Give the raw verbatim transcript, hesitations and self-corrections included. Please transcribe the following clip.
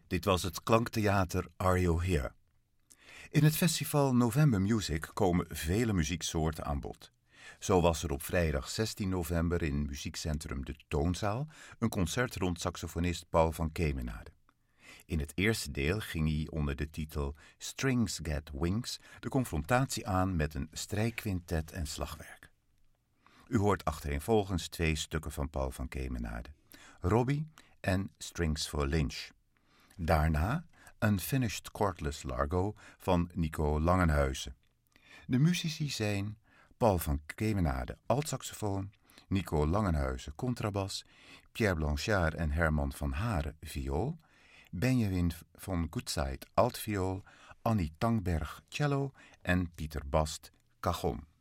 Dit was het klanktheater Are You Here? In het festival November Music komen vele muzieksoorten aan bod. Zo was er op vrijdag zestien november in muziekcentrum De Toonzaal een concert rond saxofonist Paul van Kemenade. In het eerste deel ging hij onder de titel Strings Get Wings de confrontatie aan met een strijkquintet en slagwerk. U hoort achtereenvolgens twee stukken van Paul van Kemenade, Robbie en Strings for Lynch. Daarna Unfinished Chordless Largo van Nico Langenhuizen. De muzici zijn Paul van Kemenade altsaxofoon, Nico Langenhuizen contrabas, Pierre Blanchard en Herman van Haren viool, Benjamin von Gutzeit altviool, Annie Tangberg cello en Pieter Bast cajon.